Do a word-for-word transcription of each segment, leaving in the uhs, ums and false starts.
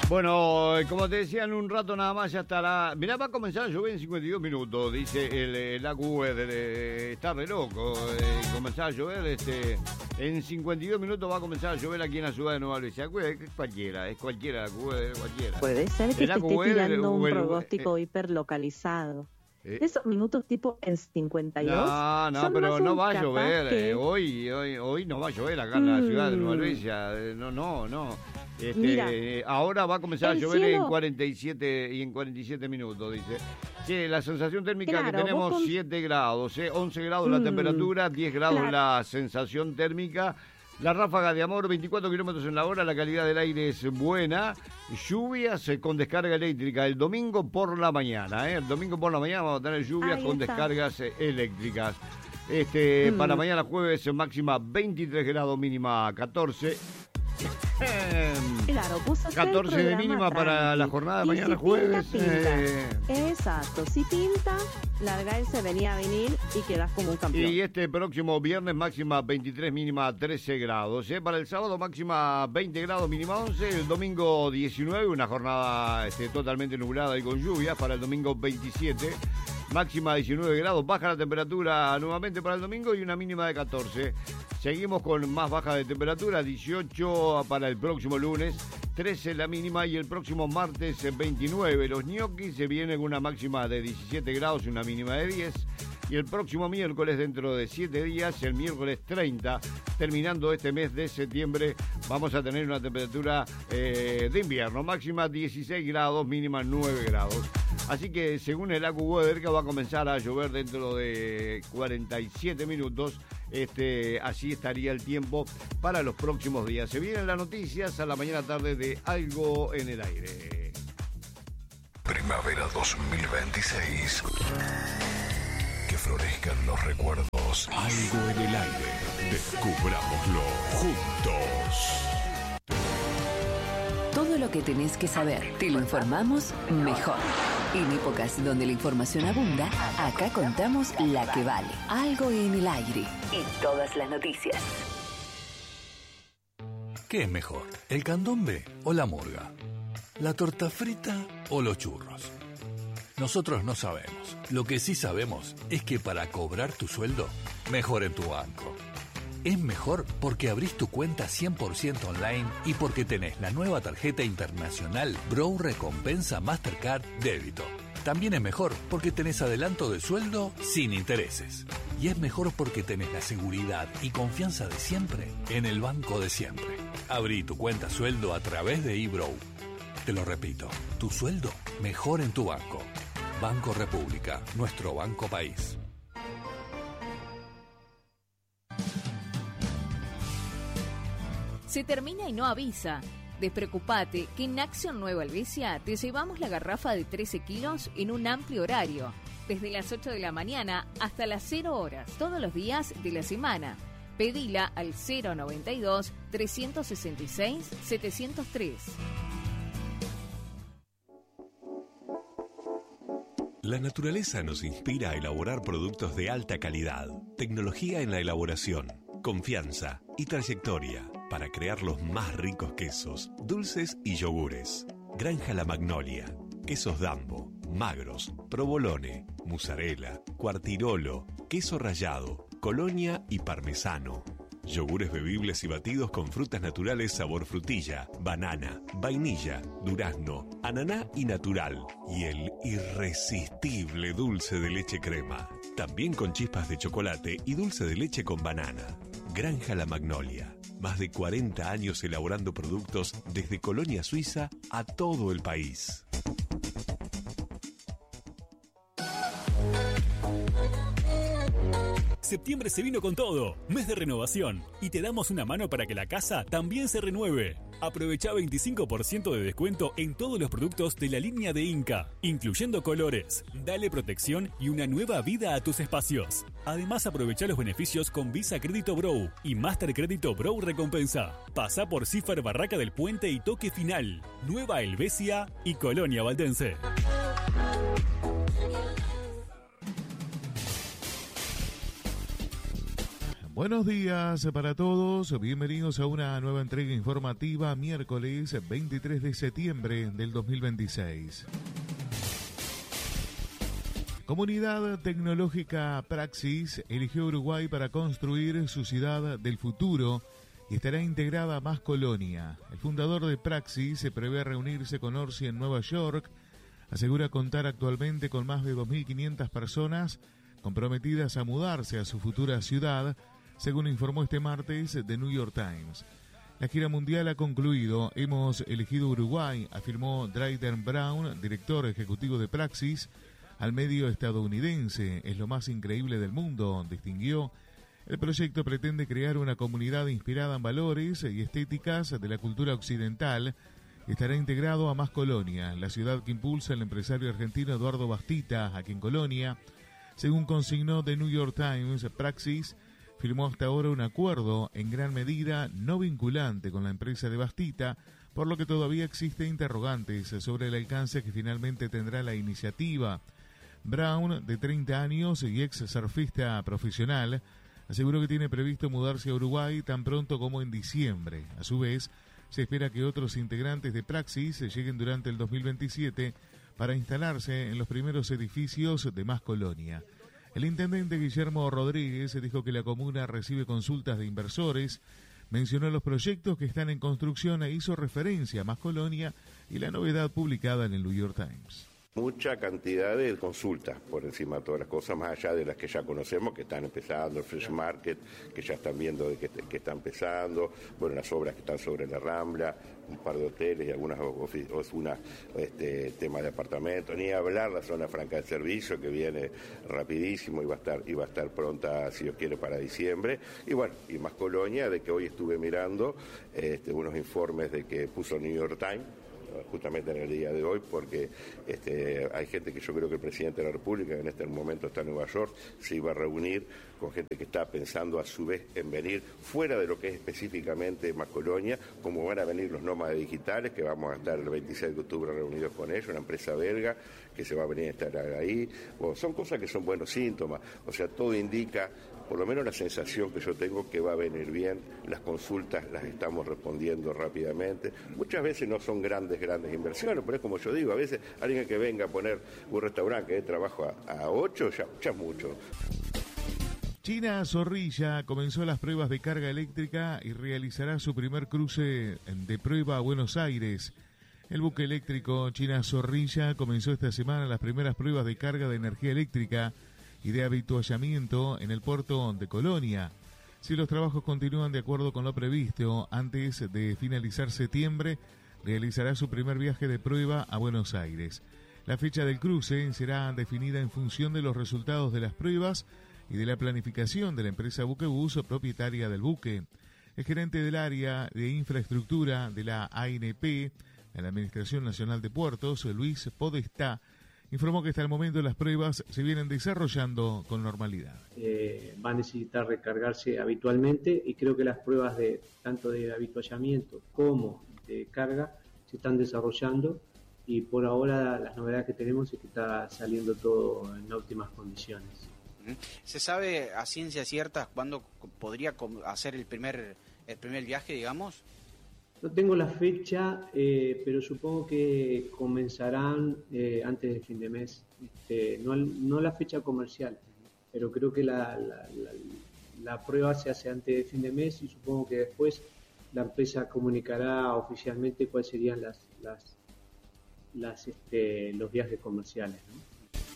Bueno, como te decía, en un rato nada más ya estará. Mirá, va a comenzar a llover en cincuenta y dos minutos, dice el, el A Q Weather. Eh, está re loco. Eh, comenzar a llover, este, en cincuenta y dos minutos va a comenzar a llover aquí en la ciudad de Nueva Albesia. Es cualquiera, es cualquiera, el A Q Weather, cualquiera. Puede ser que el te esté Weather, tirando un el, pronóstico eh, hiperlocalizado. Eh, Esos minutos tipo en cincuenta y dos. No, no, son pero más no un va a capaz llover. que- eh, hoy, hoy, hoy no va a llover acá en la Mm. ciudad de Nueva Albesia. eh, No, no, no. Este, Mira, eh, ahora va a comenzar a el llover cielo- en cuarenta y siete y en cuarenta y siete minutos, dice. Sí, la sensación térmica Claro, que tenemos vos con- siete grados, eh, once grados la Mm, temperatura, diez grados claro. la sensación térmica. La ráfaga de amor, veinticuatro kilómetros en la hora, la calidad del aire es buena. Lluvias eh, con descarga eléctrica el domingo por la mañana. Eh. El domingo por la mañana vamos a tener lluvias Ahí con está. descargas eh, eléctricas. Este, Mm. Para mañana jueves máxima veintitrés grados, mínima catorce. Claro, puso a hacer el catorce de programa mínima para la tranqui. jornada de Y mañana si jueves. Pinta, pinta. eh, Exacto, si pinta, larga el se venía a venir y quedas como un campeón. Y este próximo viernes máxima veintitrés, mínima trece grados. ¿eh? Para el sábado máxima veinte grados, mínima once. El domingo diecinueve, una jornada este, totalmente nublada y con lluvias. Para el domingo veintisiete, máxima diecinueve grados. Baja la temperatura nuevamente para el domingo y una mínima de catorce. Seguimos con más baja de temperatura, dieciocho para el próximo lunes, trece la mínima y el próximo martes veintinueve. Los ñoquis se vienen con una máxima de diecisiete grados y una mínima de diez. Y el próximo miércoles, dentro de siete días, el miércoles treinta, terminando este mes de septiembre, vamos a tener una temperatura eh, de invierno, máxima dieciséis grados, mínima nueve grados. Así que según el A Q Weather, que va a comenzar a llover dentro de cuarenta y siete minutos, este, así estaría el tiempo para los próximos días. Se vienen las noticias a la mañana tarde de Algo en el Aire. Primavera dos mil veintiséis. Que florezcan los recuerdos. Algo en el aire. Descubrámoslo juntos. Todo lo que tenés que saber, te lo informamos mejor. En épocas donde la información abunda, acá contamos la que vale. Algo en el aire. Y todas las noticias. ¿Qué es mejor, el candombe o la murga? ¿La torta frita o los churros? Nosotros no sabemos. Lo que sí sabemos es que para cobrar tu sueldo, mejor en tu banco. Es mejor porque abrís tu cuenta cien por ciento online y porque tenés la nueva tarjeta internacional Bro Recompensa Mastercard Débito. También es mejor porque tenés adelanto de sueldo sin intereses. Y es mejor porque tenés la seguridad y confianza de siempre en el banco de siempre. Abrí tu cuenta sueldo a través de eBrow. Te lo repito, tu sueldo mejor en tu banco. Banco República, nuestro banco país. Se termina y no avisa. Despreocupate que en Acción Nueva Albesia te llevamos la garrafa de trece kilos en un amplio horario, desde las ocho de la mañana hasta las cero horas, todos los días de la semana. Pedila al cero noventa y dos, trescientos sesenta y seis, setecientos tres. La naturaleza nos inspira a elaborar productos de alta calidad, tecnología en la elaboración, confianza y trayectoria para crear los más ricos quesos, dulces y yogures. Granja La Magnolia, quesos Dambo, magros, provolone, mozzarella, cuartirolo, queso rallado, colonia y parmesano. Yogures bebibles y batidos con frutas naturales sabor frutilla, banana, vainilla, durazno, ananá y natural. Y el irresistible dulce de leche crema. También con chispas de chocolate y dulce de leche con banana. Granja La Magnolia. Más de cuarenta años elaborando productos desde Colonia Suiza a todo el país. Septiembre se vino con todo, mes de renovación, y te damos una mano para que la casa también se renueve. Aprovecha veinticinco por ciento de descuento en todos los productos de la línea de Inca, incluyendo colores. Dale protección y una nueva vida a tus espacios. Además, aprovecha los beneficios con Visa Crédito Bro y Master Crédito Bro Recompensa. Pasá por Cífer Barraca del Puente y Toque Final, Nueva Helvecia y Colonia Valdense. Buenos días para todos, bienvenidos a una nueva entrega informativa, miércoles veintitrés de septiembre del dos mil veintiséis. Comunidad Tecnológica Praxis eligió Uruguay para construir su ciudad del futuro y estará integrada a Más Colonia. El fundador de Praxis se prevé reunirse con Orsi en Nueva York. Asegura contar actualmente con más de dos mil quinientas personas comprometidas a mudarse a su futura ciudad, según informó este martes The New York Times. La gira mundial ha concluido. Hemos elegido Uruguay, afirmó Drayden Brown, director ejecutivo de Praxis, al medio estadounidense. Es lo más increíble del mundo, distinguió. El proyecto pretende crear una comunidad inspirada en valores y estéticas de la cultura occidental. Estará integrado a Más Colonia, la ciudad que impulsa el empresario argentino Eduardo Bastita, aquí en Colonia. Según consignó The New York Times, Praxis firmó hasta ahora un acuerdo en gran medida no vinculante con la empresa de Bastita, por lo que todavía existen interrogantes sobre el alcance que finalmente tendrá la iniciativa. Brown, de treinta años y ex surfista profesional, aseguró que tiene previsto mudarse a Uruguay tan pronto como en diciembre. A su vez, se espera que otros integrantes de Praxis lleguen durante el dos mil veintisiete para instalarse en los primeros edificios de Más Colonia. El intendente Guillermo Rodríguez dijo que la comuna recibe consultas de inversores, mencionó los proyectos que están en construcción e hizo referencia a Más Colonia y la novedad publicada en el New York Times. Mucha cantidad de consultas por encima de todas las cosas, más allá de las que ya conocemos, que están empezando, el Fresh Market, que ya están viendo de que, que está empezando, bueno, las obras que están sobre la Rambla, un par de hoteles y algunas oficinas, este, tema de apartamentos, ni hablar la zona franca de servicio, que viene rapidísimo y va a estar, y va a estar pronta, si Dios quiere, para diciembre. Y bueno, y Más Colonia, de que hoy estuve mirando este, unos informes de que puso New York Times, justamente en el día de hoy, porque este, hay gente que yo creo que el presidente de la República, que en este momento está en Nueva York, se iba a reunir con gente que está pensando a su vez en venir fuera de lo que es específicamente Más Colonia, como van a venir los nómadas digitales, que vamos a estar el veintiséis de octubre reunidos con ellos, una empresa belga que se va a venir a estar ahí. Bueno, son cosas que son buenos síntomas, o sea, todo indica, por lo menos la sensación que yo tengo, que va a venir bien. Las consultas las estamos respondiendo rápidamente. Muchas veces no son grandes, grandes inversiones, pero es como yo digo, a veces alguien que venga a poner un restaurante que dé trabajo a, a ocho, ya, ya es mucho. China Zorrilla comenzó las pruebas de carga eléctrica y realizará su primer cruce de prueba a Buenos Aires. El buque eléctrico China Zorrilla comenzó esta semana las primeras pruebas de carga de energía eléctrica y de habituallamiento en el puerto de Colonia. Si los trabajos continúan de acuerdo con lo previsto, antes de finalizar septiembre, realizará su primer viaje de prueba a Buenos Aires. La fecha del cruce será definida en función de los resultados de las pruebas y de la planificación de la empresa Buquebus, propietaria del buque. El gerente del área de infraestructura de la A N P, en la Administración Nacional de Puertos, Luis Podestá, informó que hasta el momento las pruebas se vienen desarrollando con normalidad. Eh, va a necesitar recargarse habitualmente y creo que las pruebas de tanto de habituallamiento como de carga se están desarrollando y por ahora las novedades que tenemos es que está saliendo todo en óptimas condiciones. ¿Se sabe a ciencia cierta cuándo podría hacer el primer el primer viaje, digamos? No tengo la fecha, eh, pero supongo que comenzarán eh, antes del fin de mes. Este, no, no la fecha comercial, pero creo que la, la, la, la prueba se hace antes del fin de mes y supongo que después la empresa comunicará oficialmente cuáles serían las, las, las este, los viajes comerciales, ¿no?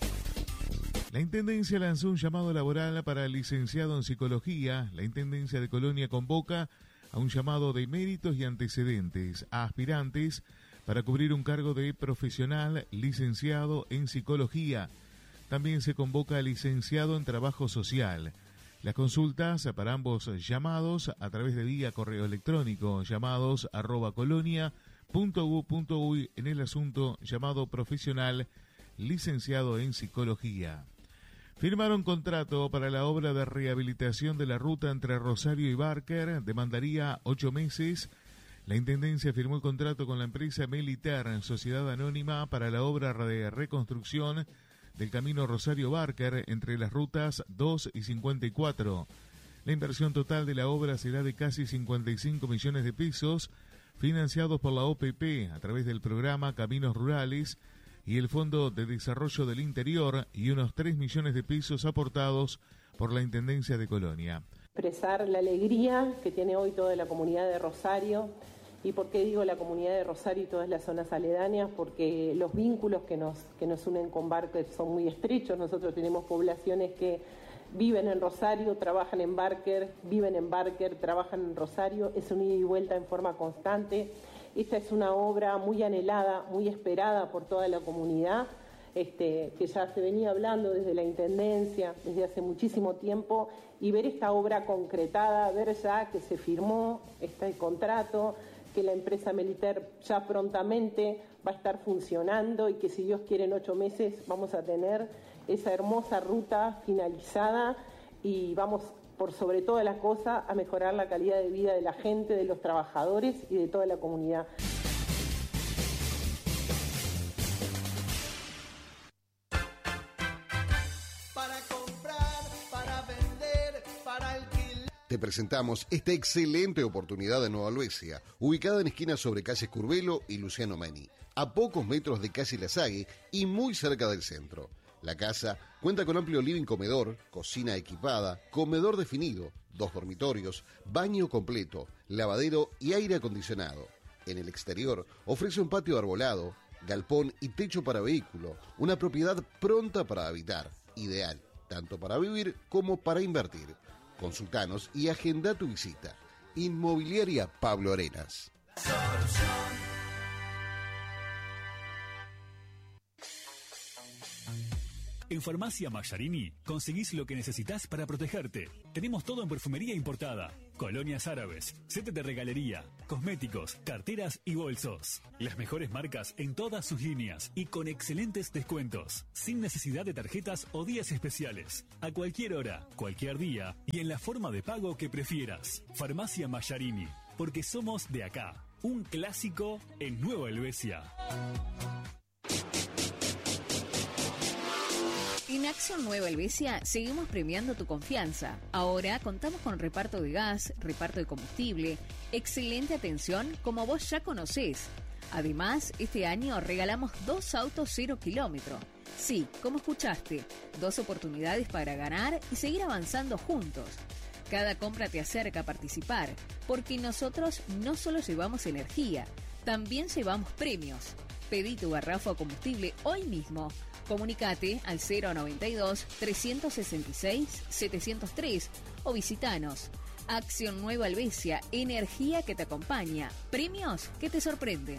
La Intendencia lanzó un llamado laboral para el licenciado en Psicología. La Intendencia de Colonia convoca a un llamado de méritos y antecedentes a aspirantes para cubrir un cargo de profesional licenciado en Psicología. También se convoca a licenciado en Trabajo Social. Las consultas para ambos llamados a través de vía correo electrónico llamados arroba colonia punto u punto uy en el asunto llamado profesional licenciado en Psicología. Firmaron contrato para la obra de rehabilitación de la ruta entre Rosario y Barker, demandaría ocho meses. La Intendencia firmó el contrato con la empresa Meliter, sociedad anónima, para la obra de reconstrucción del camino Rosario-Barker entre las rutas dos y cincuenta y cuatro. La inversión total de la obra será de casi cincuenta y cinco millones de pesos, financiados por la O P P a través del programa Caminos Rurales y el Fondo de Desarrollo del Interior, y unos tres millones de pesos aportados por la Intendencia de Colonia. Expresar la alegría que tiene hoy toda la comunidad de Rosario. ¿Y por qué digo la comunidad de Rosario y todas las zonas aledañas? Porque los vínculos que nos, que nos unen con Barker son muy estrechos. Nosotros tenemos poblaciones que viven en Rosario, trabajan en Barker, viven en Barker, trabajan en Rosario. Es un ida y vuelta en forma constante. Esta es una obra muy anhelada, muy esperada por toda la comunidad, este, que ya se venía hablando desde la Intendencia, desde hace muchísimo tiempo, y ver esta obra concretada, ver ya que se firmó este contrato, que la empresa Meliter ya prontamente va a estar funcionando y que si Dios quiere en ocho meses vamos a tener esa hermosa ruta finalizada y vamos por sobre todas las cosas a mejorar la calidad de vida de la gente, de los trabajadores y de toda la comunidad. Te presentamos esta excelente oportunidad de Nueva Helvecia, ubicada en esquina sobre calles Curvelo y Luciano Meni, a pocos metros de calle Lasague y muy cerca del centro. La casa cuenta con amplio living comedor, cocina equipada, comedor definido, dos dormitorios, baño completo, lavadero y aire acondicionado. En el exterior ofrece un patio arbolado, galpón y techo para vehículo, una propiedad pronta para habitar, ideal tanto para vivir como para invertir. Consultanos y agenda tu visita. Inmobiliaria Pablo Arenas. En Farmacia Mayarini conseguís lo que necesitas para protegerte. Tenemos todo en perfumería importada, colonias árabes, setes de regalería, cosméticos, carteras y bolsos. Las mejores marcas en todas sus líneas y con excelentes descuentos, sin necesidad de tarjetas o días especiales. A cualquier hora, cualquier día y en la forma de pago que prefieras. Farmacia Mayarini, porque somos de acá. Un clásico en Nueva Helvecia. En Acción Nueva Helvecia seguimos premiando tu confianza. Ahora contamos con reparto de gas, reparto de combustible, excelente atención como vos ya conocés. Además, este año regalamos dos autos cero kilómetro. Sí, como escuchaste, dos oportunidades para ganar y seguir avanzando juntos. Cada compra te acerca a participar, porque nosotros no solo llevamos energía, también llevamos premios. Pedí tu garrafa o combustible hoy mismo. Comunicate al cero noventa y dos, trescientos sesenta y seis, setecientos tres o visitanos. Acción Nueva Helvecia, energía que te acompaña, premios que te sorprenden.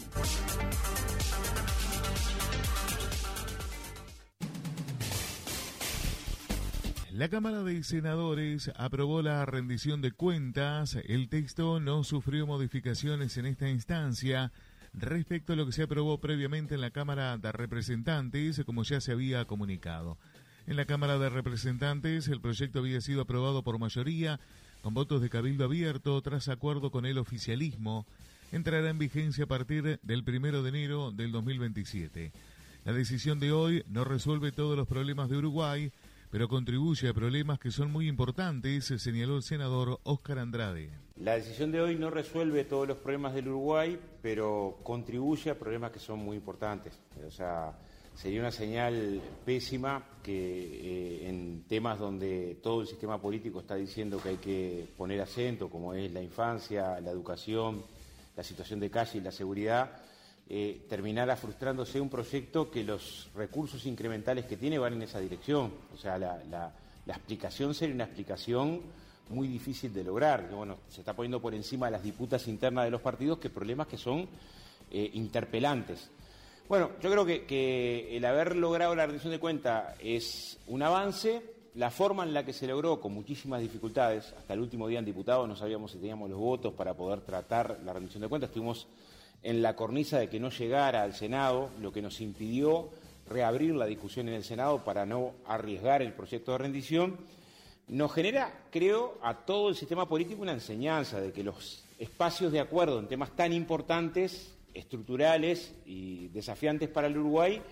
La Cámara de Senadores aprobó la rendición de cuentas. El texto no sufrió modificaciones en esta instancia respecto a lo que se aprobó previamente en la Cámara de Representantes, como ya se había comunicado. En la Cámara de Representantes, el proyecto había sido aprobado por mayoría, con votos de cabildo abierto, tras acuerdo con el oficialismo. Entrará en vigencia a partir del primero de enero del dos mil veintisiete. La decisión de hoy no resuelve todos los problemas de Uruguay, pero contribuye a problemas que son muy importantes, señaló el senador Óscar Andrade. La decisión de hoy no resuelve todos los problemas del Uruguay, pero contribuye a problemas que son muy importantes. O sea, sería una señal pésima que eh, en temas donde todo el sistema político está diciendo que hay que poner acento, como es la infancia, la educación, la situación de calle y la seguridad, eh, terminara frustrándose un proyecto que los recursos incrementales que tiene van en esa dirección. O sea, la, la, la explicación sería una explicación muy difícil de lograr. Bueno, se está poniendo por encima de las disputas internas de los partidos, que problemas que son eh, interpelantes. Bueno, yo creo que, que el haber logrado la rendición de cuentas es un avance. La forma en la que se logró, con muchísimas dificultades, hasta el último día en diputados no sabíamos si teníamos los votos para poder tratar la rendición de cuentas. Estuvimos en la cornisa de que no llegara al Senado, lo que nos impidió reabrir la discusión en el Senado para no arriesgar el proyecto de rendición. Nos genera, creo, a todo el sistema político una enseñanza de que los espacios de acuerdo en temas tan importantes, estructurales y desafiantes para el Uruguay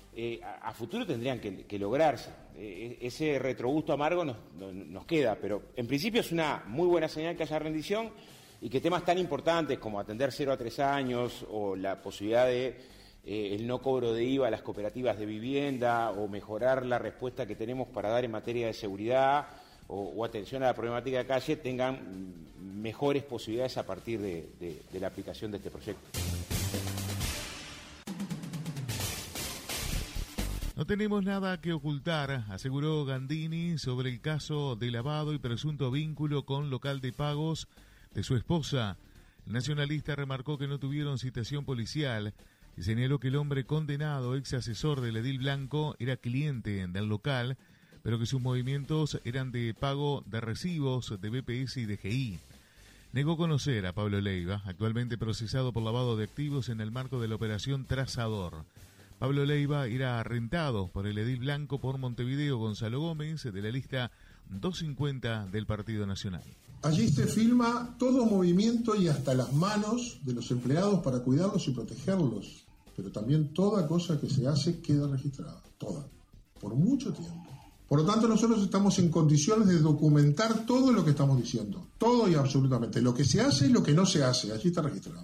eh, a, a futuro tendrían que, que lograrse. Eh, ese retrogusto amargo nos, nos, nos queda, pero en principio es una muy buena señal que haya rendición y que temas tan importantes como atender cero a tres años o la posibilidad de eh, el no cobro de I V A a las cooperativas de vivienda o mejorar la respuesta que tenemos para dar en materia de seguridad o, o atención a la problemática de calle tengan mejores posibilidades a partir de, de, de la aplicación de este proyecto. No tenemos nada que ocultar, aseguró Gandini sobre el caso de lavado y presunto vínculo con local de pagos de su esposa. El nacionalista remarcó que no tuvieron citación policial y señaló que el hombre condenado, ex asesor del edil Blanco, era cliente del local, pero que sus movimientos eran de pago de recibos de B P S y de G I. Negó conocer a Pablo Leiva, actualmente procesado por lavado de activos en el marco de la operación Trazador. Pablo Leiva era arrendado por el edil Blanco por Montevideo Gonzalo Gómez, de la lista doscientos cincuenta del Partido Nacional. Allí se filma todo movimiento y hasta las manos de los empleados para cuidarlos y protegerlos. Pero también toda cosa que se hace queda registrada, toda, por mucho tiempo. Por lo tanto, nosotros estamos en condiciones de documentar todo lo que estamos diciendo. Todo y absolutamente. Lo que se hace y lo que no se hace. Allí está registrado.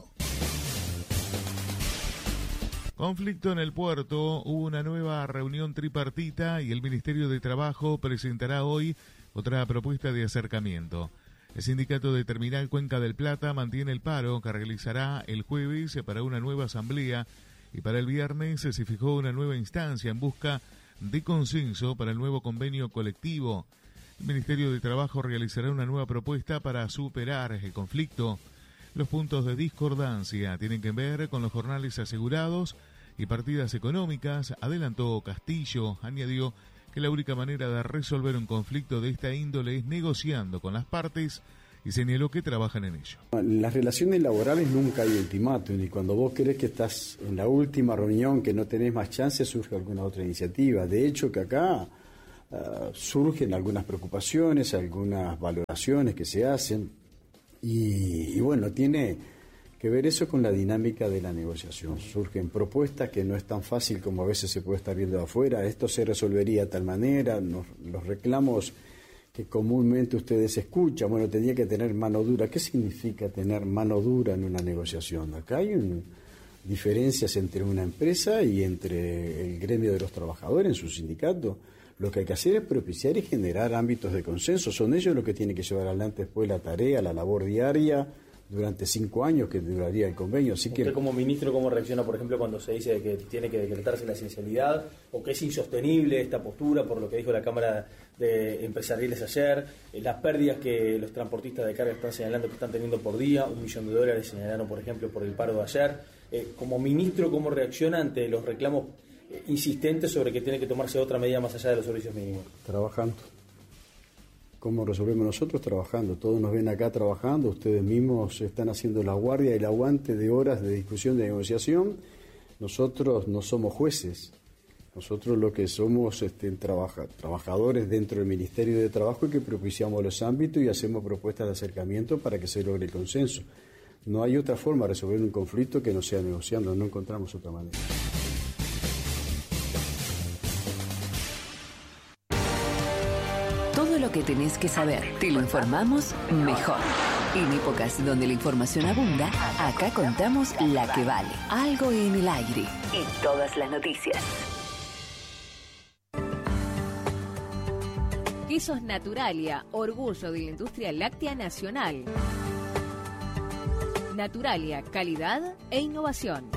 Conflicto en el puerto, hubo una nueva reunión tripartita y el Ministerio de Trabajo presentará hoy otra propuesta de acercamiento. El sindicato de Terminal Cuenca del Plata mantiene el paro que realizará el jueves para una nueva asamblea y para el viernes se fijó una nueva instancia en busca de consenso para el nuevo convenio colectivo. El Ministerio de Trabajo realizará una nueva propuesta para superar el conflicto. Los puntos de discordancia tienen que ver con los jornales asegurados y partidas económicas. Adelantó Castillo, añadió que la única manera de resolver un conflicto de esta índole es negociando con las partes y señaló que trabajan en ello. En las relaciones laborales nunca hay ultimátum y cuando vos crees que estás en la última reunión, que no tenés más chance, surge alguna otra iniciativa. De hecho que acá uh, surgen algunas preocupaciones, algunas valoraciones que se hacen. Y, y bueno, tiene que ver eso con la dinámica de la negociación. Surgen propuestas que no es tan fácil como a veces se puede estar viendo de afuera. Esto se resolvería de tal manera, nos, los reclamos que comúnmente ustedes escuchan, bueno, tendría que tener mano dura. ¿Qué significa tener mano dura en una negociación? Acá hay un, diferencias entre una empresa y entre el gremio de los trabajadores en su sindicato. Lo que hay que hacer es propiciar y generar ámbitos de consenso. Son ellos los que tienen que llevar adelante después la tarea, la labor diaria, durante cinco años que duraría el convenio. Así ¿Usted que, como ministro cómo reacciona, por ejemplo, cuando se dice que tiene que decretarse la esencialidad o que es insostenible esta postura por lo que dijo la Cámara de Empresariales ayer, las pérdidas que los transportistas de carga están señalando que están teniendo por día, un millón de dólares señalaron, por ejemplo, por el paro de ayer? Eh, como ministro, ¿cómo reacciona ante los reclamos insistente sobre que tiene que tomarse otra medida más allá de los servicios mínimos? Trabajando. ¿Cómo resolvemos nosotros? Trabajando. Todos nos ven acá trabajando, ustedes mismos están haciendo la guardia y el aguante de horas de discusión, de negociación. Nosotros no somos jueces. Nosotros lo que somos este, trabaja, trabajadores dentro del Ministerio de Trabajo y que propiciamos los ámbitos y hacemos propuestas de acercamiento para que se logre el consenso. No hay otra forma de resolver un conflicto que no sea negociando, no encontramos otra manera. Todo lo que tenés que saber, te lo informamos mejor. En épocas donde la información abunda, acá contamos la que vale. Algo en el aire y todas las noticias. Quesos Naturalia, orgullo de la industria láctea nacional. Naturalia, calidad e innovación.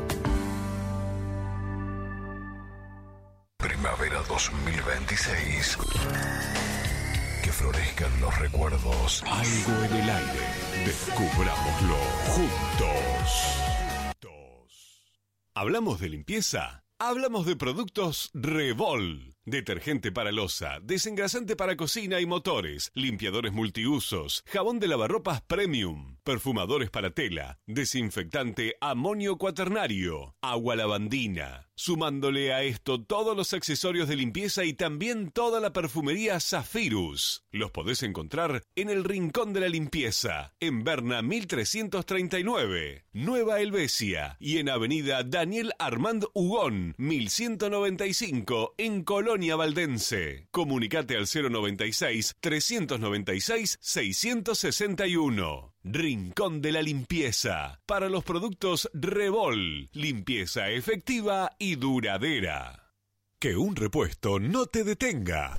Primavera dos mil veintiséis. Que florezcan los recuerdos. Algo en el aire. Descubrámoslo juntos. ¿Hablamos de limpieza? Hablamos de productos Revol. Detergente para loza, desengrasante para cocina y motores, limpiadores multiusos, jabón de lavarropas premium, perfumadores para tela, desinfectante amonio cuaternario, agua lavandina. Sumándole a esto todos los accesorios de limpieza y también toda la perfumería Zafirus. Los podés encontrar en el Rincón de la Limpieza, en Berna mil trescientos treinta y nueve, Nueva Helvecia, y en Avenida Daniel Armand Hugón, mil ciento noventa y cinco, en Colonia Valdense. Comunicate al cero noventa y seis, trescientos noventa y seis, seiscientos sesenta y uno. Rincón de la Limpieza, para los productos Revol, limpieza efectiva y duradera. Que un repuesto no te detenga.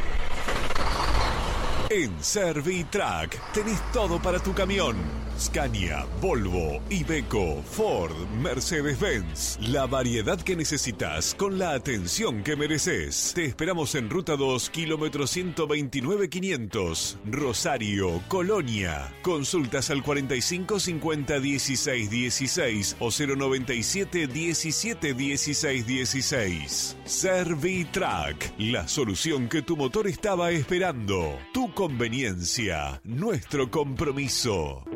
En Servitrack tenés todo para tu camión. Scania, Volvo, Iveco, Ford, Mercedes-Benz. La variedad que necesitas con la atención que mereces. Te esperamos en Ruta dos, kilómetro ciento veintinueve quinientos, Rosario, Colonia. Consultas al cuarenta y cinco cincuenta dieciséis dieciséis o cero noventa y siete diecisiete dieciséis dieciséis. Servitrack, la solución que tu motor estaba esperando. Tu conveniencia, nuestro compromiso.